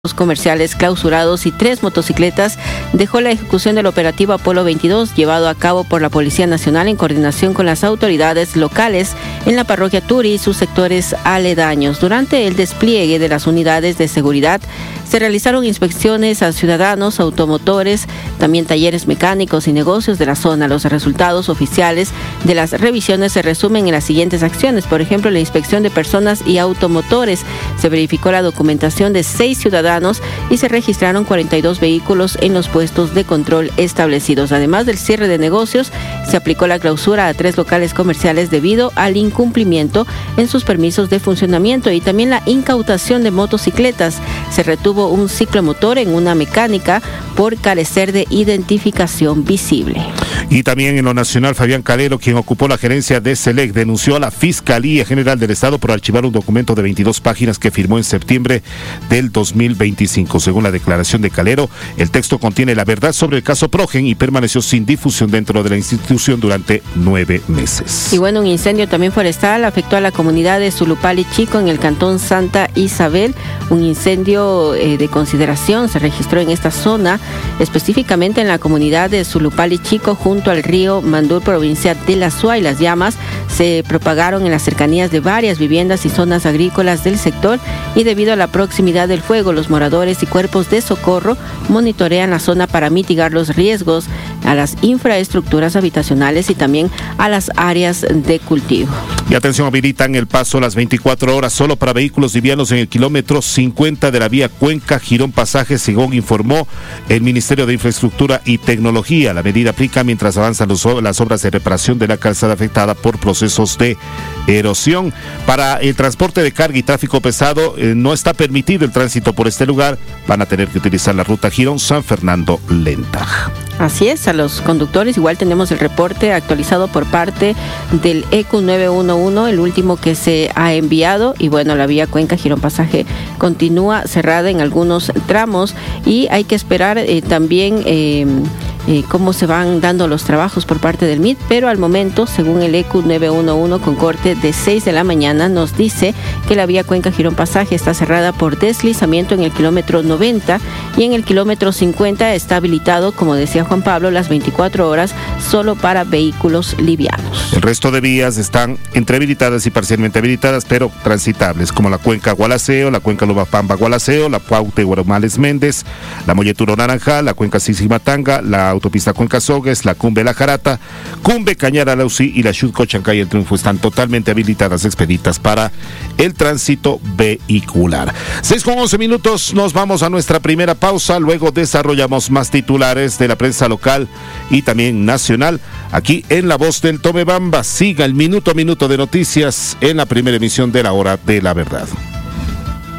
comerciales clausurados y 3 motocicletas dejó la ejecución del operativo Apolo 22 llevado a cabo por la Policía Nacional en coordinación con las autoridades locales en la parroquia Turi y sus sectores aledaños. Durante el despliegue de las unidades de seguridad se realizaron inspecciones a ciudadanos, automotores, también talleres mecánicos y negocios de la zona. Los resultados oficiales de las revisiones se resumen en las siguientes acciones. Por ejemplo, la inspección de personas y automotores. Se verificó la documentación de 6 ciudadanos y se registraron 42 vehículos en los puestos de control establecidos. Además del cierre de negocios, se aplicó la clausura a 3 locales comerciales debido al incumplimiento en sus permisos de funcionamiento y también la incautación de motocicletas. Se retuvo un ciclomotor en una mecánica por carecer de identificación visible. Y también en lo nacional, Fabián Calero, quien ocupó la gerencia de SELEC, denunció a la Fiscalía General del Estado por archivar un documento de 22 páginas que firmó en septiembre del 2025. Según la declaración de Calero, el texto contiene la verdad sobre el caso Progen y permaneció sin difusión dentro de la institución durante 9 meses. Y bueno, un incendio también forestal afectó a la comunidad de Zulupali Chico en el cantón Santa Isabel. Un incendio de consideración se registró en esta zona, específicamente en la comunidad de Zulupali Chico junto al río Mandur, provincia de La Suay. Las llamas se propagaron en las cercanías de varias viviendas y zonas agrícolas del sector y debido a la proximidad del fuego, los moradores y cuerpos de socorro monitorean la zona para mitigar los riesgos a las infraestructuras habitacionales y también a las áreas de cultivo. Y atención, habilitan el paso las 24 horas solo para vehículos livianos en el kilómetro 50 de la vía Cuenca-Girón Pasaje, según informó el Ministerio de Infraestructura y Tecnología. La medida aplica mientras avanzan las obras de reparación de la calzada afectada por procesos de erosión. Para el transporte de carga y tráfico pesado no está permitido el tránsito por este lugar. Van a tener que utilizar la ruta Girón-San Fernando-Lenta. Así es, a los conductores igual tenemos el reporte actualizado por parte del ECU 911, el último que se ha enviado, y bueno, la vía Cuenca-Girón Pasaje continúa cerrada en algunos tramos y hay que esperar también cómo se van dando los trabajos por parte del MIT, pero al momento, según el ECU 911 con corte de 6 de la mañana, nos dice que la vía Cuenca-Girón Pasaje está cerrada por deslizamiento en el kilómetro 90 y en el kilómetro 50 está habilitado, como decía Juan Pablo, las 24 horas solo para vehículos livianos. El resto de vías están entre habilitadas y parcialmente habilitadas, pero transitables, como la Cuenca Gualaceo, la Cuenca Lobapamba Gualaceo, la Puaute Guaromales Méndez, la Molleturo Naranjal, la Cuenca Sisimatanga, la autopista Cuenca Sogues, la Cumbe La Jarata, Cumbe Cañara Lausí y la Xutco Chancay El Triunfo están totalmente habilitadas, expeditas para el tránsito vehicular. 6:11, nos vamos a nuestra primera pausa, luego desarrollamos más titulares de la prensa local y también nacional, aquí en La Voz del Tomebamba. Siga el minuto a minuto de noticias en la primera emisión de La Hora de la Verdad.